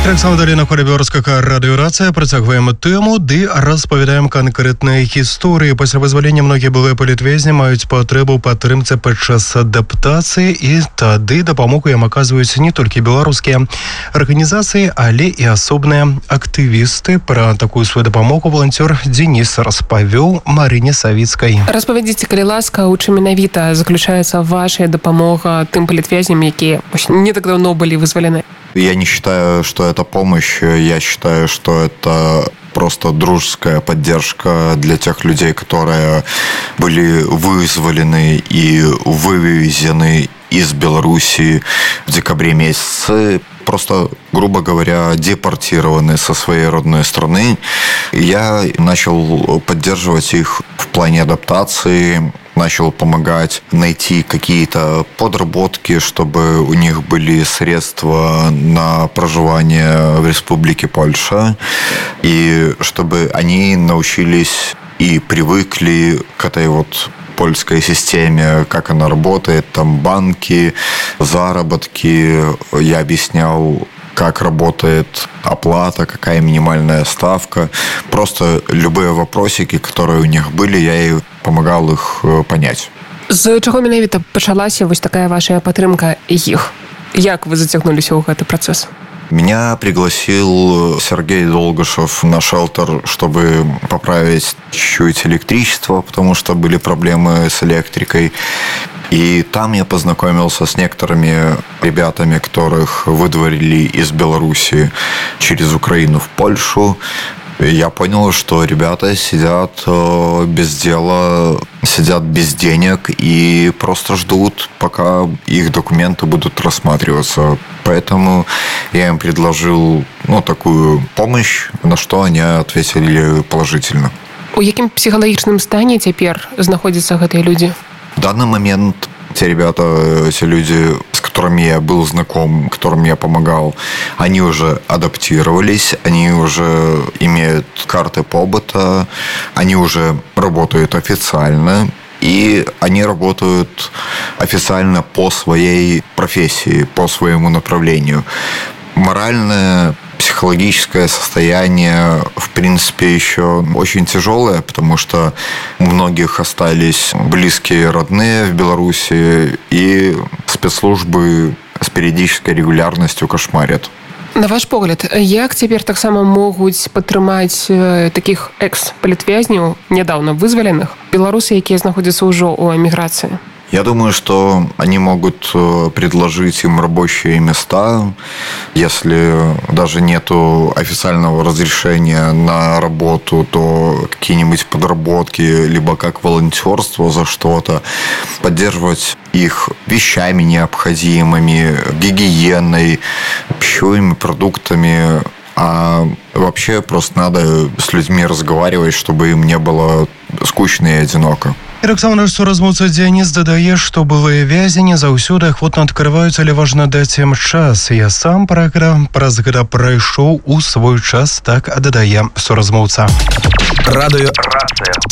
Таксама далей на хвалі беларускага радыёрацыя працягваем тэму ды распавядаем канкрэтныя гісторыі. Пасля вызвалення многія былыя палітвязні маюць патрэбу падтрымцы падчас адаптацыі, і тады дапамогу ім аказваюць не толькі беларускія арганізацыі, але і асобныя актывісты. Пра такую сваю дапамогу валанцёр Денис распавёў Марыне Савіцкай. Распавядзіце, калі ласка, у чым менавіта заключаецца ваша дапамога тым палітвязням, якія не так давно былі вызвалены? Я не считаю, что это помощь. Я считаю, что это просто дружеская поддержка для тех людей, которые были вызволены и вывезены из Белоруссии в декабре месяце. Просто, грубо говоря, депортированы со своей родной страны. Я начал поддерживать их в плане адаптации, начал помогать найти какие-то подработки, чтобы у них были средства на проживание в Республике Польша, и чтобы они научились и привыкли к этой вот польской системе, как она работает, там банки, заработки. Я объяснял, как работает оплата, какая минимальная ставка. Просто любые вопросики, которые у них были, я и помогал их понять. З чаго менавіта пачалася вось такая ваша падтрымка іх? Як вы зацягнуліся ў гэты працэс? Меня пригласил Сергей Долгушев на шелтер, чтобы поправить чуть-чуть электричество, потому что были проблемы с электрикой. И там я познакомился с некоторыми ребятами, которых выдворили из Беларуси через Украину в Польшу. Я понял, что ребята сидят без дела, сидят без денег и просто ждут, пока их документы будут рассматриваться. Поэтому я им предложил такую помощь, на что они ответили положительно. У якім псіхалагічным стане цяпер знаходзяцца гэтыя людзі? В данный момент те ребята, те люди, с которыми я был знаком, которым я помогал, они уже адаптировались, они уже имеют карты побыта, они уже работают официально, и они работают официально по своей профессии, по своему направлению. Моральное, психологическое состояние, в принципе, еще очень тяжелое, потому что у многих остались близкие, родные в Беларуси, и спецслужбы с периодической регулярностью кошмарят. На ваш погляд, як цяпер таксама могуць падтрымаць такіх экс-палітвязняў, нядаўна вызваленых, беларусы, якія знаходзяцца ўжо ў эміграцыі? Я думаю, что они могут предложить им рабочие места, если даже нету официального разрешения на работу, то какие-нибудь подработки, либо как волонтерство за что-то, поддерживать их вещами необходимыми, гигиеной, пищевыми продуктами. А вообще просто надо с людьми разговаривать, чтобы им не было скучно и одиноко. І таксама наш суразмоўца Дзяніс дадае, што былыя вязні заўсёды ахвотна адкрываюць, але важна даць ім час. Я сам праз гэта прайшоў у свой час, так дадае суразмоўца. Радыёрацыя.